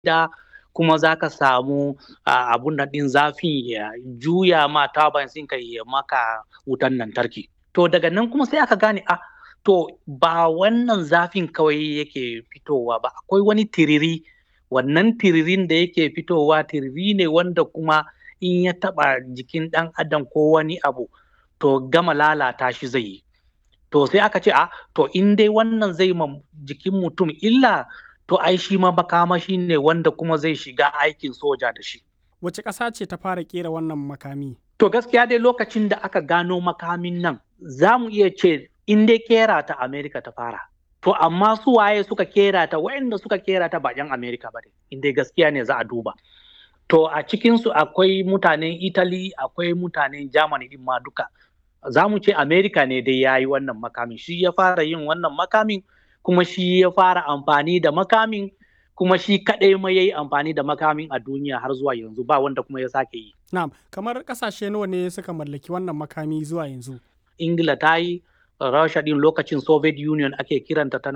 da kuma za ka samu abun nan ɗin zafin ya juya ma turbines ɗinka ya maka wutan lantarki. To daga nan kuma sai aka gane to ba wannan zafin kawai yake fitowa ba, akwai wani tiriri, wannan tiririn da yake fitowa tiriri ne wanda kuma in ya taɓa jikin ɗan adam ko wani abu to gama lalata shi zai yi. To sai aka ce to in dai wannan zai ma jikin mutum illa to ai shi ma makamashi ne wanda kuma zai shiga aikin soja da shi. Wace ƙasa ce ta fara ƙera wannan makami? To gaskiya dai lokacin da aka gano makamin nan za mu iya ce in dai kera ta Amerika ta fara. To amma su waye suka kera ta, waɗanda suka kera ta ba 'yan Amerika ba ne, in dai gaskiya ne za a duba. To a cikinsu akwai mutanen Italy, akwai mutanen Germany ɗin ma duka. Za mu ce Amerika ne dai ya yi wannan makamin, shi ya fara yin wannan makamin, kuma shi ya fara amfani da makamin, kuma shi kaɗai ma ya yi amfani da makamin a duniya har zuwa yanzu, ba wanda kuma ya sake yi. Na'am, kamar ƙasashe nawa ne suka mallaki wannan makami zuwa yanzu? Ingila ta yi, Rasha ɗin lokacin Soviet Union ake kiranta tana